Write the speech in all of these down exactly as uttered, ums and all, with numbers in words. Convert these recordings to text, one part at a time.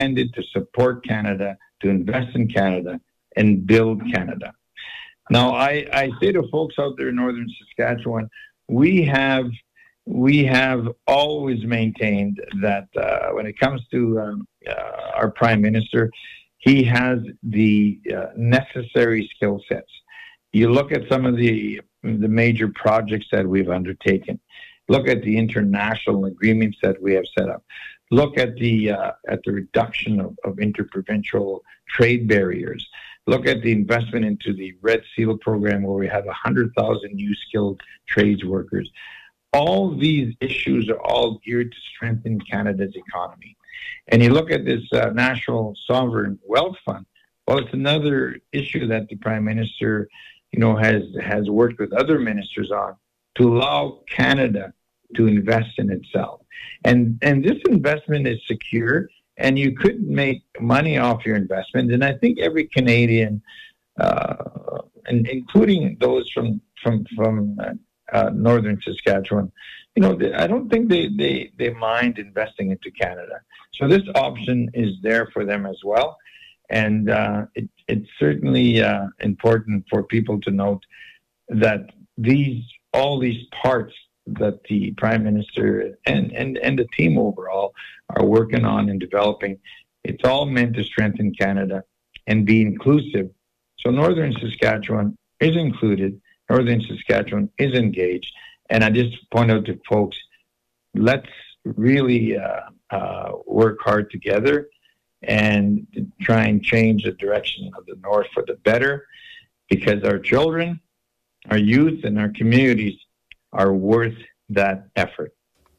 intended to support Canada, to invest in Canada, and build Canada. Now, I, I say to folks out there in northern Saskatchewan, we have we have always maintained that uh, when it comes to um, uh, our Prime Minister, he has the uh, necessary skill sets. You look at some of the the major projects that we've undertaken. Look at the international agreements that we have set up. Look at the uh, at the reduction of, of interprovincial trade barriers. Look at the investment into the Red Seal program, where we have one hundred thousand new skilled trades workers. All these issues are all geared to strengthen Canada's economy. And you look at this uh, National Sovereign Wealth Fund. Well, it's another issue that the Prime Minister, you know, has has worked with other ministers on to allow Canada to invest in itself. And and this investment is secure, and you could make money off your investment. And I think every Canadian, uh, and including those from from from uh, uh, northern Saskatchewan, you know, they, I don't think they, they, they mind investing into Canada. So this option is there for them as well. And uh, it, it's certainly uh, important for people to note that these all these parts that the Prime Minister and, and, and the team overall are working on and developing, it's all meant to strengthen Canada and be inclusive. So Northern Saskatchewan is included, Northern Saskatchewan is engaged, and I just point out to folks, let's really uh, uh, work hard together and try and change the direction of the North for the better, because our children, our youth, and our communities are worth that effort.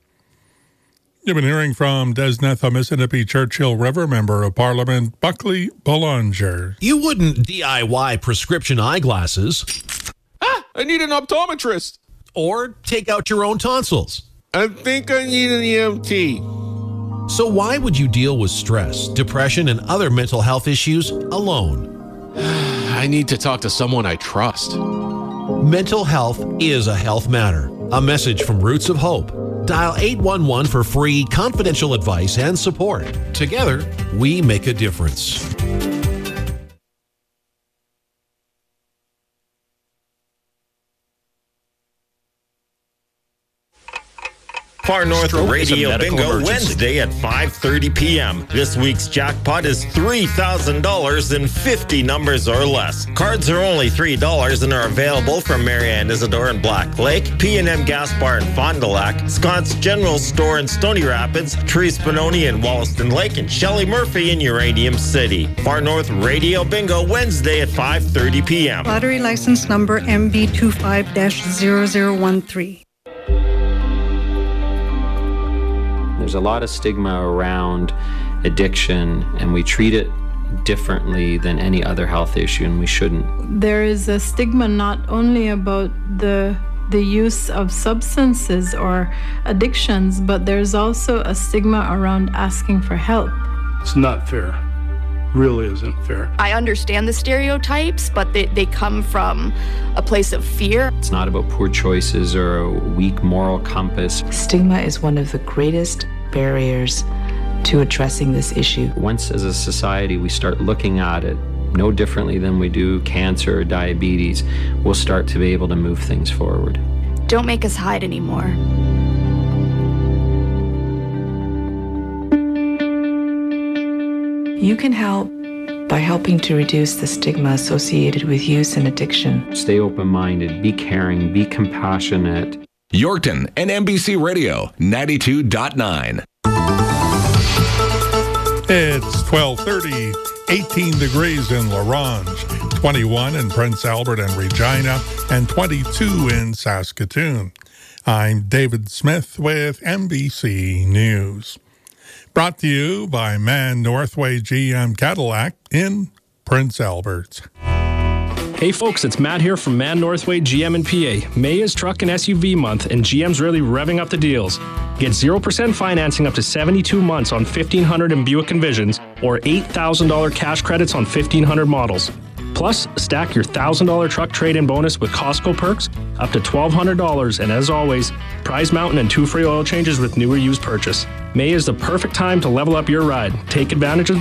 You've been hearing from Desnetha Mississippi Churchill River Member of Parliament Buckley Belanger. You wouldn't D I Y prescription eyeglasses. Ah, I need an optometrist. Or take out your own tonsils. I think I need an E M T. So why would you deal with stress, depression, and other mental health issues alone? I need to talk to someone I trust. Mental health is a health matter. A message from Roots of Hope. Dial eight one one for free confidential advice and support. Together, we make a difference. Far North Stroke Radio Bingo emergency. Wednesday at five thirty p.m. This week's jackpot is three thousand dollars in fifty numbers or less. Cards are only three dollars and are available from Marianne Isidore in Black Lake, P and M Gas Bar in Fond du Lac, Scott's General Store in Stony Rapids, Tree Spinoni in Wollaston Lake, and Shelley Murphy in Uranium City. Far North Radio Bingo Wednesday at five thirty p.m. Lottery license number M B two five dash zero zero one three. There's a lot of stigma around addiction, and we treat it differently than any other health issue, and we shouldn't. There is a stigma not only about the the use of substances or addictions, but there's also a stigma around asking for help. It's not fair. Really isn't fair. I understand the stereotypes, but they, they come from a place of fear. It's not about poor choices or a weak moral compass. Stigma is one of the greatest barriers to addressing this issue. Once as a society we start looking at it no differently than we do cancer or diabetes, we'll start to be able to move things forward. Don't make us hide anymore. You can help by helping to reduce the stigma associated with use and addiction. Stay open-minded, be caring, be compassionate. Yorkton and N B C Radio ninety-two point nine. It's twelve thirty, eighteen degrees in La Ronge, twenty-one in Prince Albert and Regina, and twenty-two in Saskatoon. I'm David Smith with N B C News. Brought to you by Man Northway G M Cadillac in Prince Albert. Hey folks, it's Matt here from Man Northway G M and P A. May is truck and S U V month, and G M's really revving up the deals. Get zero percent financing up to seventy-two months on fifteen hundred and Buick Envisions, or eight thousand dollars cash credits on fifteen hundred models. Plus Plus, stack your one thousand dollars truck trade-in bonus with Costco perks up to twelve hundred dollars. And as always, Prize Mountain and two free oil changes with new or used purchase. May is the perfect time to level up your ride. Take advantage of